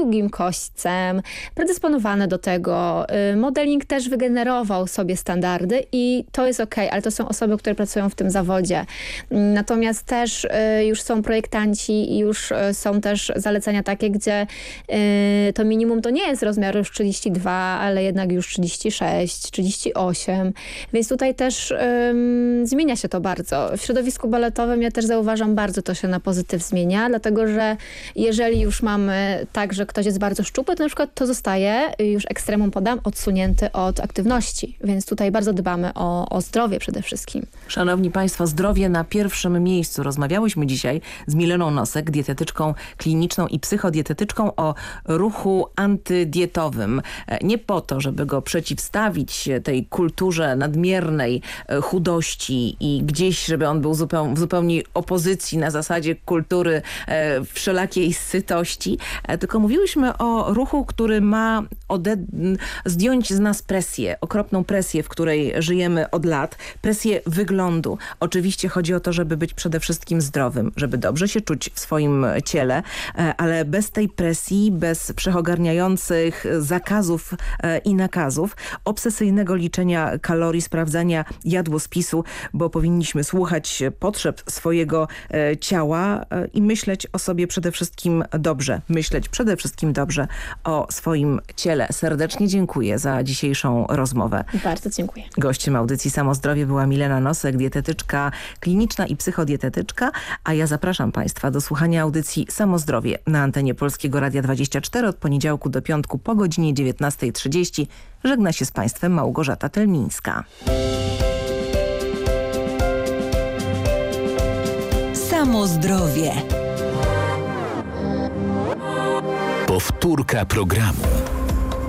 długim kośćcem, predysponowane do tego. Modeling też wygenerował sobie standardy i to jest okej, ale to są osoby, które pracują w tym zawodzie. Natomiast też już są projektanci i już są też zalecenia takie, gdzie to minimum to nie jest rozmiar już 32, ale jednak już 36, 38. Więc tutaj też zmienia się to bardzo. W środowisku baletowym ja też zauważam, bardzo to się na pozytyw zmienia, dlatego że jeżeli już mamy tak, że ktoś jest bardzo szczupły, to na przykład to zostaje, już ekstremum podam, odsunięty od aktywności. Więc tutaj bardzo dbamy o zdrowie przede wszystkim. Szanowni Państwo, zdrowie na pierwszym miejscu. Rozmawiałyśmy dzisiaj z Mileną Nosek, dietetyczką kliniczną i psychodietetyczką, o ruchu antydietowym. Nie po to, żeby go przeciwstawić tej kulturze nadmiernej chudości i gdzieś, żeby on był w zupełnej opozycji na zasadzie kultury wszelakiej sytości, tylko mówiłyśmy o ruchu, który ma zdjąć z nas presję, okropną presję, w której żyjemy od lat, presję wyglądu. Oczywiście chodzi o to, żeby być przede wszystkim zdrowym, żeby dobrze się czuć w swoim ciele, ale bez tej presji, bez wszechogarniających zakazów i nakazów, obsesyjnego liczenia kalorii, sprawdzania jadłospisu, bo powinniśmy słuchać potrzeb swojego ciała i myśleć o sobie przede wszystkim dobrze. Myśleć przede wszystkim dobrze o swoim ciele. Serdecznie dziękuję za dzisiejszą rozmowę. Bardzo dziękuję. Gościem audycji Samozdrowie była Milena Nosek, dietetyczka kliniczna i psychodietetyczka, a ja zapraszam Państwa do słuchania audycji Samozdrowie na antenie Polskiego Radia 24 od poniedziałku do piątku po godzinie 19:30. Żegna się z Państwem Małgorzata Telmińska. Samozdrowie. Powtórka programu.